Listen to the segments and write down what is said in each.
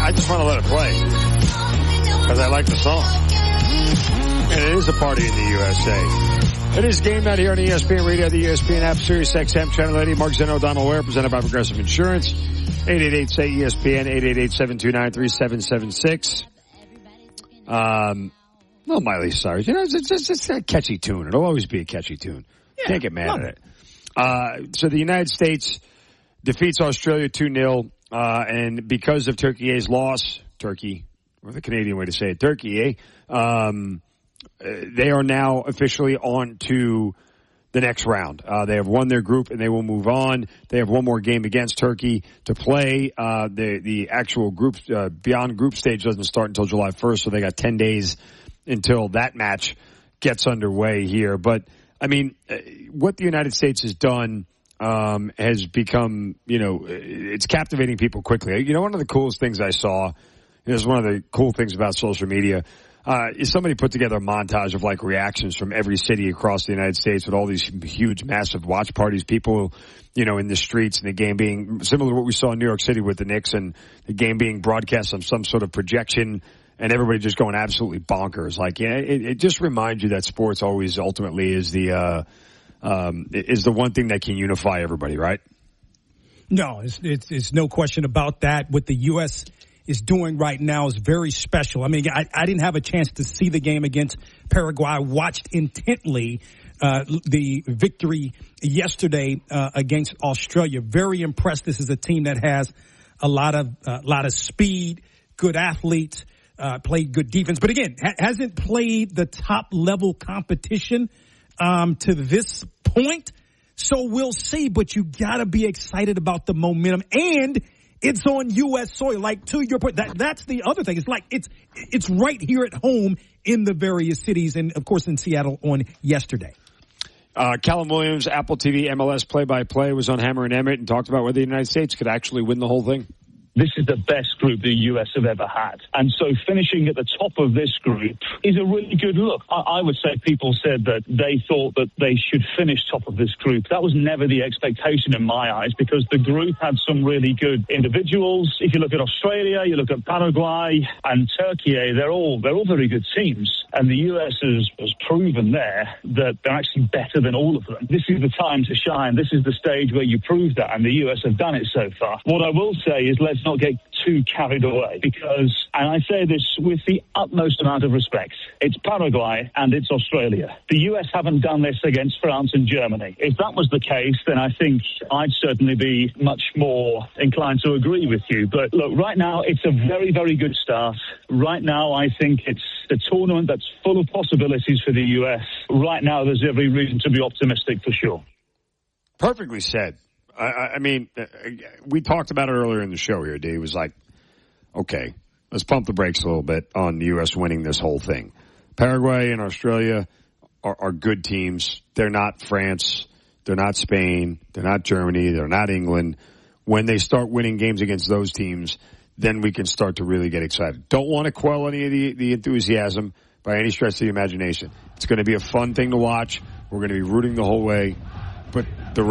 I just want to let it play because I like the song. And it is a party in the USA. It is Game Night here on ESPN Radio, the ESPN app, Sirius XM, Channel 80. Mark Zeno, Donald Ware, presented by Progressive Insurance. 888-SAY-ESPN, 888-729-3776. Well, Miley Cyrus, you know, it's a catchy tune. It'll always be a catchy tune. Yeah, can't get mad at it. So the United States defeats Australia 2-0, and because of Turkey's loss, Turkey, or the Canadian way to say it, Turkey, they are now officially on to the next round. They have won their group and they will move on. They have one more game against Turkey to play. The actual group, beyond group stage doesn't start until July 1st, so they got 10 days until that match gets underway here. But, I mean, what the United States has done has become, you know, it's captivating people quickly. You know, one of the coolest things I saw, this is one of the cool things about social media, is somebody put together a montage of like reactions from every city across the United States with all these huge, massive watch parties, people, you know, in the streets, and the game being similar to what we saw in New York City with the Knicks, and the game being broadcast on some sort of projection, and everybody just going absolutely bonkers. Like, yeah, it just reminds you that sports always ultimately is the one thing that can unify everybody, right? No, it's no question about that. What the U.S. is doing right now is very special. I mean, I didn't have a chance to see the game against Paraguay. I watched intently the victory yesterday against Australia. Very impressed. This is a team that has a lot of speed, good athletes, played good defense, but again, hasn't played the top level competition to this point. So we'll see, but you gotta be excited about the momentum, and it's on U.S. soil. Like, to your point, that's the other thing. It's like it's right here at home in the various cities, and of course in Seattle on yesterday. Callum Williams, Apple TV MLS play-by-play, was on Hammer and Emmett and talked about whether the United States could actually win the whole thing. This is the best group the U.S. have ever had. And so finishing at the top of this group is a really good look. I would say people said that they thought that they should finish top of this group. That was never the expectation in my eyes, because the group had some really good individuals. If you look at Australia, you look at Paraguay and Turkey, they're all very good teams. And the U.S. has proven there that they're actually better than all of them. This is the time to shine. This is the stage where you prove that, and the U.S. have done it so far. What I will say is, let's not get too carried away, because, and I say this with the utmost amount of respect, it's Paraguay and it's Australia. The US haven't done this against France and Germany. If that was the case, then I think I'd certainly be much more inclined to agree with you. But look, right now it's a very, very good start. Right now I think it's a tournament that's full of possibilities for the US. Right now there's every reason to be optimistic for sure. Perfectly said. I mean, we talked about it earlier in the show here, D. It was like, okay, let's pump the brakes a little bit on the U.S. winning this whole thing. Paraguay and Australia are good teams. They're not France. They're not Spain. They're not Germany. They're not England. When they start winning games against those teams, then we can start to really get excited. Don't want to quell any of the enthusiasm by any stretch of the imagination. It's going to be a fun thing to watch. We're going to be rooting the whole way. But the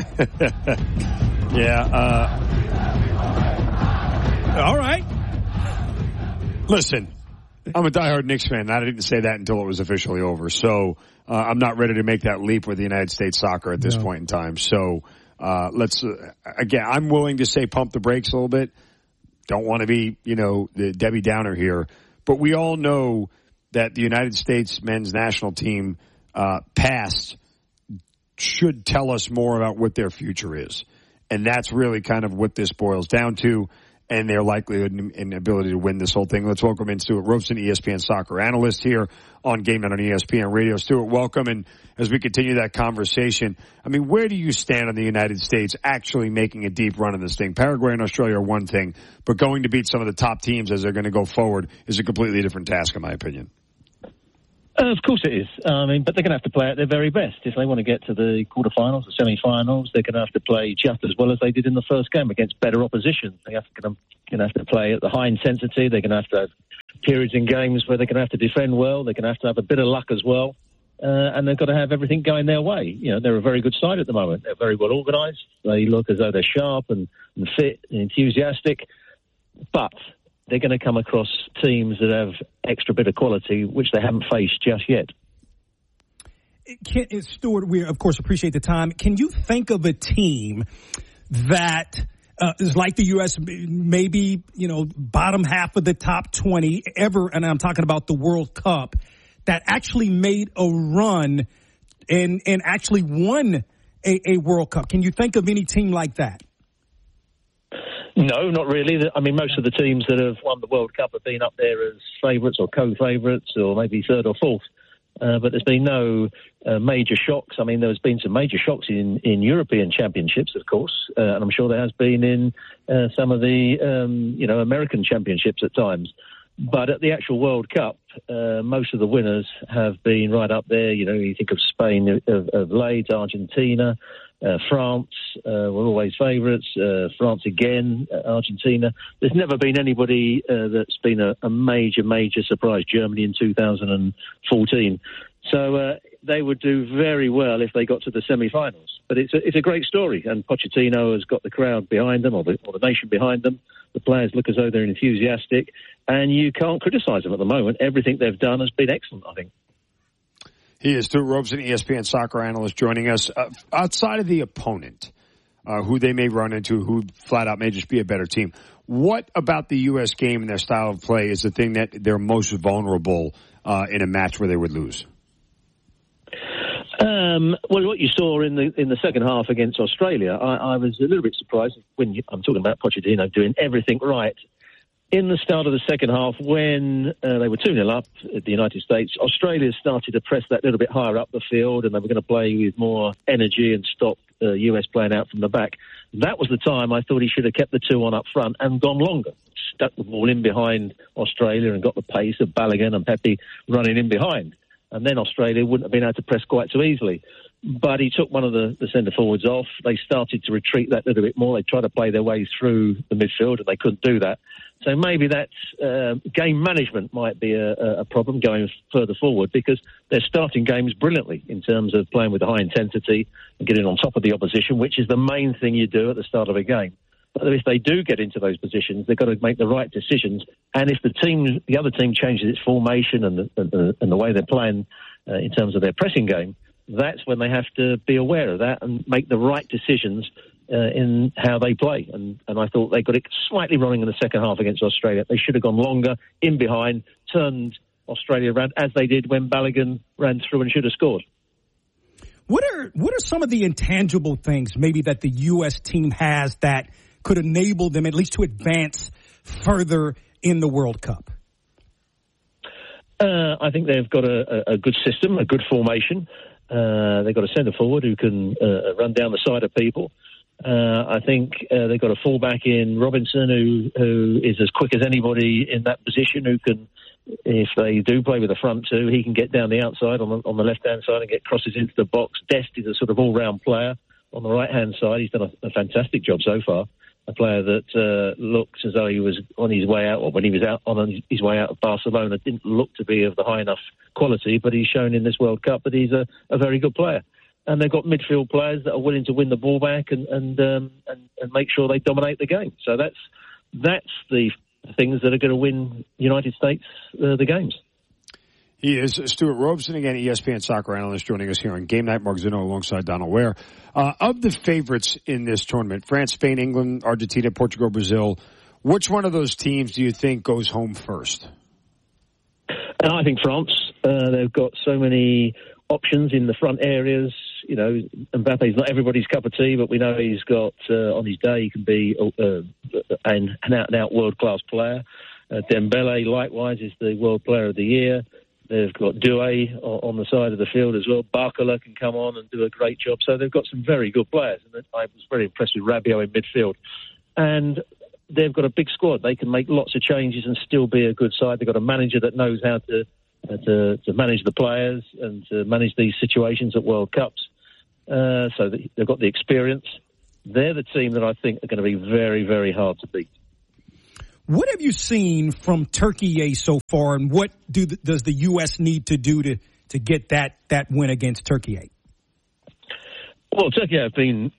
all right. Listen, I'm a diehard Knicks fan. I didn't say that until it was officially over. So I'm not ready to make that leap with the United States soccer at this point in time. So let's again, I'm willing to say pump the brakes a little bit. Don't want to be, the Debbie Downer here. But we all know that the United States men's national team past should tell us more about what their future is. And that's really kind of what this boils down to, and their likelihood and ability to win this whole thing. Let's welcome in Stuart Robson, ESPN soccer analyst here on Game Night on ESPN Radio. Stuart, welcome. And as we continue that conversation, I mean, where do you stand on the United States actually making a deep run in this thing? Paraguay and Australia are one thing, but going to beat some of the top teams as they're going to go forward is a completely different task, in my opinion. Of course it is. But they're going to have to play at their very best. If they want to get to the quarterfinals, the semi-finals, they're going to have to play just as well as they did in the first game against better opposition. They're going to have to play at the high intensity. They're going to have periods in games where they're going to have to defend well. They're going to have a bit of luck as well. And they've got to have everything going their way. They're a very good side at the moment. They're very well organised. They look as though they're sharp and fit and enthusiastic. But they're going to come across teams that have extra bit of quality, which they haven't faced just yet. Stuart, we of course appreciate the time. Can you think of a team that is like the U.S., maybe, bottom half of the top 20 ever, and I'm talking about the World Cup, that actually made a run and actually won a World Cup? Can you think of any team like that? No, not really. I mean, most of the teams that have won the World Cup have been up there as favourites or co-favourites or maybe third or fourth. But there's been no major shocks. I mean, there's been some major shocks in European championships, of course, and I'm sure there has been in some of the, American championships at times. But at the actual World Cup, most of the winners have been right up there. You think of Spain of late, Argentina, France were always favourites, France again, Argentina. There's never been anybody that's been a major surprise. Germany in 2014. So they would do very well if they got to the semi-finals. But it's a great story, and Pochettino has got the crowd behind them, or the nation behind them. The players look as though they're enthusiastic, and you can't criticise them at the moment. Everything they've done has been excellent, I think. He is Stuart Robeson, ESPN soccer analyst, joining us. Outside of the opponent, who they may run into, who flat out may just be a better team, what about the U.S. game and their style of play is the thing that they're most vulnerable in a match where they would lose? Well, what you saw in the second half against Australia, I was a little bit surprised when I'm talking about Pochettino doing everything right. In the start of the second half, when they were 2-0 up at the United States, Australia started to press that little bit higher up the field, and they were going to play with more energy and stop the US playing out from the back. That was the time I thought he should have kept the 2 on up front and gone longer. Stuck the ball in behind Australia and got the pace of Balogun and Pepe running in behind. And then Australia wouldn't have been able to press quite so easily. But he took one of the centre-forwards off. They started to retreat that little bit more. They tried to play their way through the midfield, and they couldn't do that. So maybe that game management might be a problem going further forward, because they're starting games brilliantly in terms of playing with a high intensity and getting on top of the opposition, which is the main thing you do at the start of a game. But if they do get into those positions, they've got to make the right decisions. And if the other team changes its formation and the way they're playing in terms of their pressing game, that's when they have to be aware of that and make the right decisions in how they play. And I thought they got it slightly wrong in the second half against Australia. They should have gone longer, in behind, turned Australia around, as they did when Balogun ran through and should have scored. What are some of the intangible things maybe that the U.S. team has that could enable them at least to advance further in the World Cup? I think they've got a good system, a good formation. They've got a centre forward who can run down the side of people. I think they've got a fullback in Robinson who is as quick as anybody in that position, who can, if they do play with a front two, he can get down the outside on the left-hand side and get crosses into the box. Dest is a sort of all-round player. On the right-hand side, he's done a fantastic job so far. A player that looks as though he was on his way out, or when he was on his way out of Barcelona, didn't look to be of the high enough quality, but he's shown in this World Cup that he's a very good player. And they've got midfield players that are willing to win the ball back and make sure they dominate the game. So that's the things that are going to win United States the games. He is Stuart Robeson, again, ESPN soccer analyst, joining us here on Game Night. Mark Zinno alongside Donald Ware. Of the favorites in this tournament, France, Spain, England, Argentina, Portugal, Brazil, which one of those teams do you think goes home first? I think France. They've got so many options in the front areas. Mbappe's not everybody's cup of tea, but we know he's got, on his day, he can be an out-and-out world-class player. Dembele, likewise, is the World Player of the Year. They've got Doué on the side of the field as well. Barcola can come on and do a great job. So they've got some very good players. And I was very impressed with Rabiot in midfield. And they've got a big squad. They can make lots of changes and still be a good side. They've got a manager that knows how to manage the players and to manage these situations at World Cups. So they've got the experience. They're the team that I think are going to be very, very hard to beat. What have you seen from Turkey so far, and what does the U.S. need to do to get that win against Turkey? Well, Turkey have been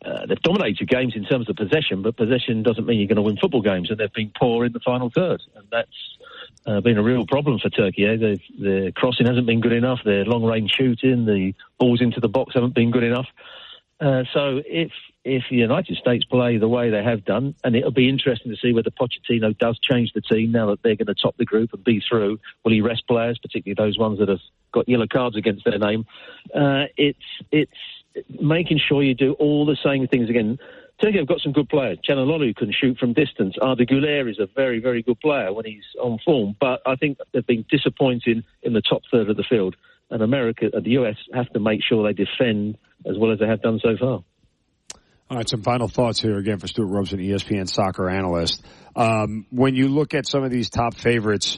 they've dominated games in terms of possession, but possession doesn't mean you're going to win football games, and they've been poor in the final third, and that's been a real problem for Turkey. The crossing hasn't been good enough, their long-range shooting, the balls into the box haven't been good enough. So if the United States play the way they have done, and it'll be interesting to see whether Pochettino does change the team now that they're going to top the group and be through. Will he rest players, particularly those ones that have got yellow cards against their name? It's making sure you do all the same things again. Turkey have got some good players. Çalhanoğlu can shoot from distance. Arda Güler is a very, very good player when he's on form. But I think they've been disappointing in the top third of the field. And America and the US have to make sure they defend as well as they have done so far. All right, some final thoughts here again for Stuart Robeson, ESPN soccer analyst. When you look at some of these top favorites,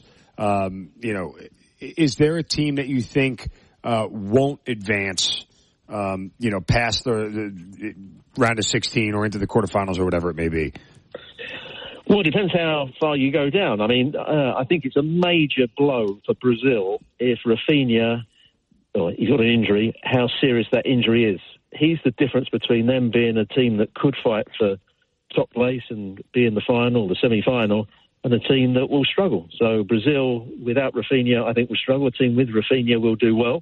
is there a team that you think won't advance, past the round of 16 or into the quarterfinals or whatever it may be? Well, it depends how far you go down. I mean, I think it's a major blow for Brazil if Rafinha, he's got an injury, how serious that injury is. He's the difference between them being a team that could fight for top place and be in the final, the semi-final, and a team that will struggle. So Brazil, without Rafinha, I think will struggle. A team with Rafinha will do well.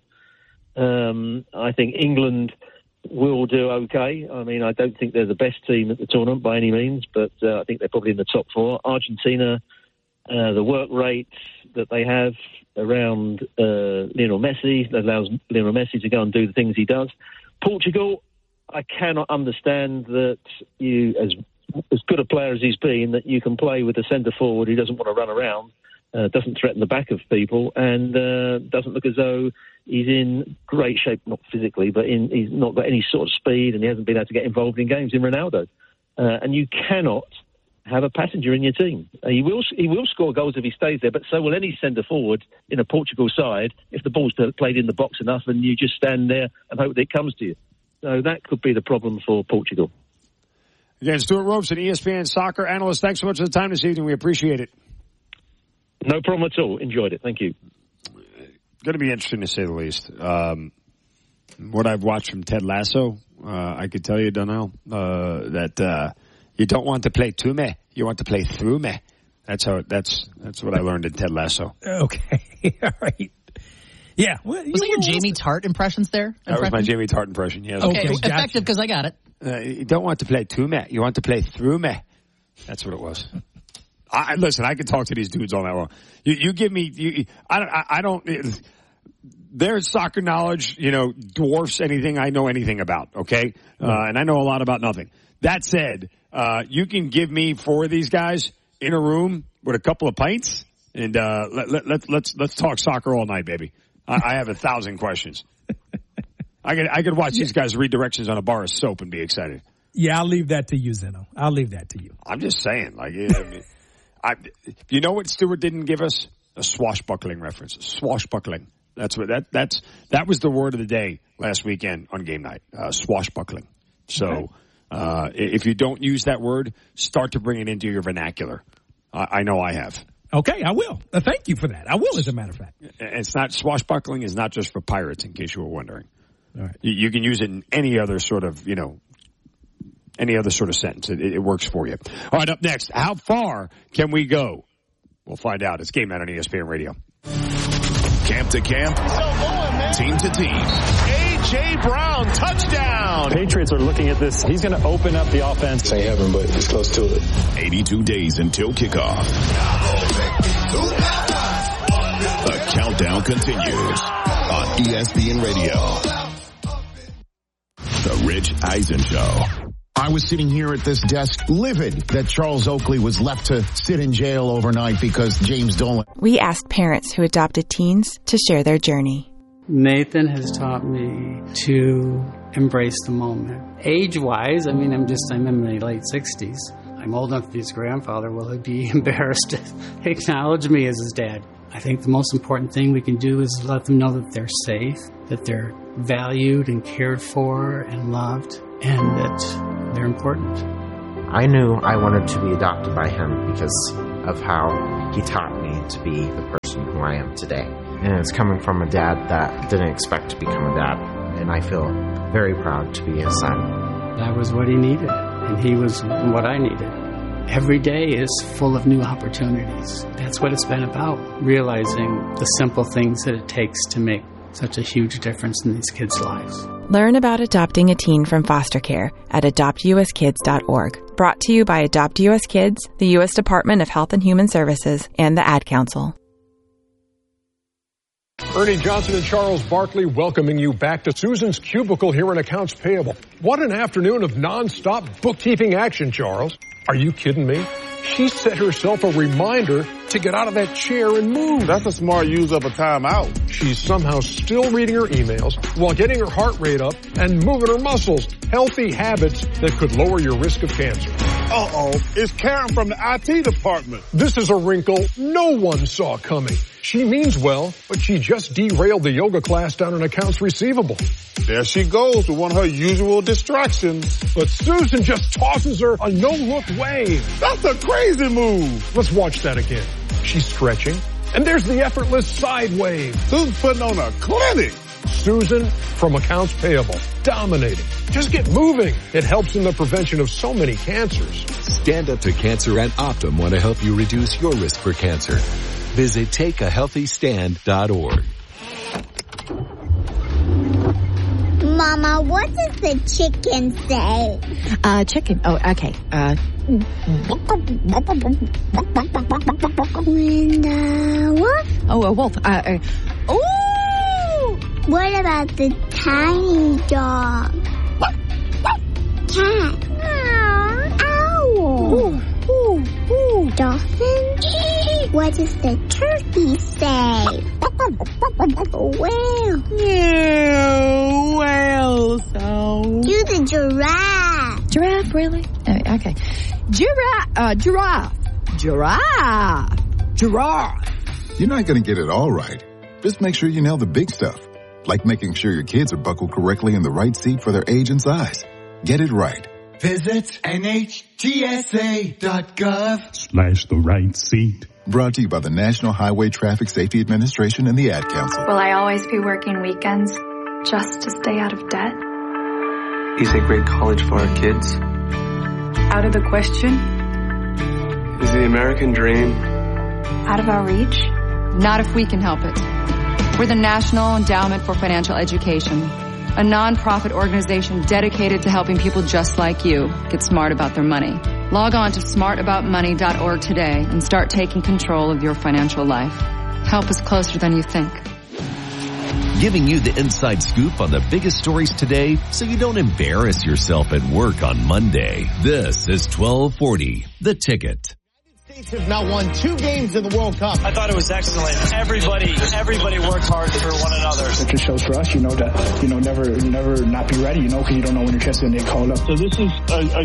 I think England will do okay. I mean, I don't think they're the best team at the tournament by any means, but I think they're probably in the top four. Argentina, the work rate that they have around Lionel Messi allows Lionel Messi to go and do the things he does. Portugal, I cannot understand that you, as good a player as he's been, that you can play with a centre forward who doesn't want to run around, doesn't threaten the back of people, and doesn't look as though he's in great shape, not physically, but he's not got any sort of speed, and he hasn't been able to get involved in games in Ronaldo. And you cannot have a passenger in your team. He will score goals if he stays there, but so will any centre forward in a Portugal side if the ball's played in the box enough and you just stand there and hope that it comes to you. So that could be the problem for Portugal. Again, Stuart Robeson, ESPN soccer analyst. Thanks so much for the time this evening. We appreciate it. No problem at all. Enjoyed it. Thank you. Going to be interesting to say the least. What I've watched from Ted Lasso, I could tell you, Donnell, that you don't want to play to me. You want to play through me. That's what I learned in Ted Lasso. Okay. All right. Yeah. Was that your Jamie Tart impressions there? That was my Jamie Tart impression, yes. Okay, gotcha. Effective because I got it. You don't want to play to me. You want to play through me. That's what it was. Listen, I can talk to these dudes all night long. You give me, I don't, their soccer knowledge, dwarfs anything I know anything about, okay? And I know a lot about nothing. That said, you can give me four of these guys in a room with a couple of pints, and let's talk soccer all night, baby. I have 1,000 questions. I could watch these guys read directions on a bar of soap and be excited. Yeah, I'll leave that to you, Zeno. I'll leave that to you. I'm just saying, you know what Stewart didn't give us? A swashbuckling reference. Swashbuckling. That was the word of the day last weekend on game night. Swashbuckling. So, if you don't use that word, start to bring it into your vernacular. I know I have. Okay, I will. Thank you for that. I will, as a matter of fact. It's not, swashbuckling is not just for pirates, in case you were wondering. All right. You can use it in any other sort of, any other sort of sentence. It works for you. All right, up next, how far can we go? We'll find out. It's Game Night on ESPN Radio. Camp to camp, team to team. A.J. Brown, touchdown. Patriots are looking at this. He's going to open up the offense. Ain't heaven, but it's close to it. 82 days until kickoff. The countdown continues on ESPN Radio. The Rich Eisen Show. I was sitting here at this desk livid that Charles Oakley was left to sit in jail overnight because James Dolan. We asked parents who adopted teens to share their journey. Nathan has taught me to embrace the moment. Age-wise, I'm in my late 60s. I'm old enough to be his grandfather. Will he be embarrassed to acknowledge me as his dad? I think the most important thing we can do is let them know that they're safe, that they're valued and cared for and loved, and that they're important. I knew I wanted to be adopted by him because of how he taught me to be the person who I am today. And it's coming from a dad that didn't expect to become a dad, and I feel very proud to be his son. That was what he needed, and he was what I needed. Every day is full of new opportunities. That's what it's been about, realizing the simple things that it takes to make such a huge difference in these kids' lives. Learn about adopting a teen from foster care at adoptuskids.org. Brought to you by Adopt U.S. Kids, the U.S. Department of Health and Human Services, and the Ad Council. Ernie Johnson and Charles Barkley welcoming you back to Susan's Cubicle here in Accounts Payable. What an afternoon of nonstop bookkeeping action, Charles. Are you kidding me? She set herself a reminder to get out of that chair and move. That's a smart use of a timeout. She's somehow still reading her emails while getting her heart rate up and moving her muscles. Healthy habits that could lower your risk of cancer. Uh-oh, it's Karen from the IT department. This is a wrinkle no one saw coming. She means well, but she just derailed the yoga class down in accounts receivable. There she goes with one of her usual distractions. But Susan just tosses her a no-look wave. That's a crazy move. Let's watch that again. She's stretching, and there's the effortless side wave. Susan's putting on a clinic. Susan from Accounts Payable, dominating. Just get moving. It helps in the prevention of so many cancers. Stand Up to Cancer and Optum want to help you reduce your risk for cancer. Visit takeahealthystand.org. Mama, what does the chicken say? Chicken. Oh, okay. And wolf? Oh, a wolf. Ooh! What about the tiny dog? Cat. Owl. Ooh. Dolphin? What does the turkey say? Whale. Yeah, whale sound. Do the giraffe. Giraffe, really? Okay. Giraffe. You're not going to get it all right. Just make sure you nail the big stuff, like making sure your kids are buckled correctly in the right seat for their age and size. Get it right. Visit NHTSA.gov/the right seat. Brought to you by the National Highway Traffic Safety Administration and the Ad Council. Will I always be working weekends just to stay out of debt? Is a great college for our kids? Out of the question? Is the American dream out of our reach? Not if we can help it. We're the National Endowment for Financial Education, a non-profit organization dedicated to helping people just like you get smart about their money. Log on to smartaboutmoney.org today and start taking control of your financial life. Help is closer than you think. Giving you the inside scoop on the biggest stories today so you don't embarrass yourself at work on Monday. This is 1240, The Ticket. States have now won 2 games in the World Cup. I thought it was excellent. Everybody worked hard for one another. It just shows for us, that, never not be ready, because you don't know when your chance is going to get called up. So this is a